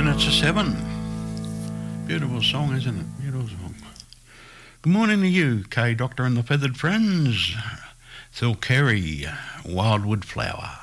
minutes to 7. Beautiful song, isn't it? Beautiful song. Good morning to you, K Doctor and the Feathered Friends. Phil Carey, Wildwood Flower.